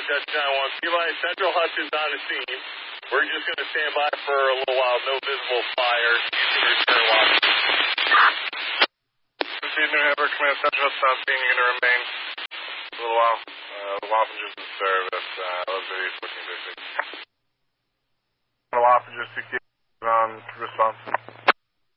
Dutch 9-1. Be advised, Central Hutch is on the scene. We're just going to stand by for a little while. No visible fire. You can return while. This is New Hampshire Command Central Hutch on scene. You're going to remain a little while. The Waffengers in service. Elizabeth 1436. The Waffengers 68 on response.